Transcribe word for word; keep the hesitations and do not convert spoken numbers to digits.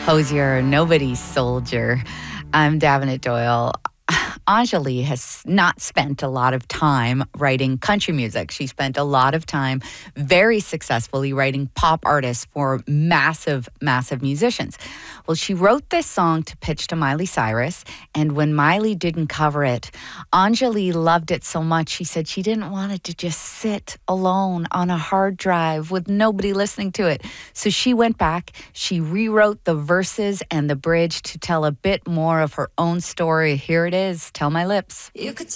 Hozier, nobody's soldier. I'm Davenant Doyle. Anjali has not spent a lot of time writing country music. She spent a lot of time very successfully writing pop artists for massive, massive musicians. Well, she wrote this song to pitch to Miley Cyrus, and when Miley didn't cover it, Anjali loved it so much, she said she didn't want it to just sit alone on a hard drive with nobody listening to it. So she went back, she rewrote the verses and the bridge to tell a bit more of her own story. Here it is. Tell My Lips. You could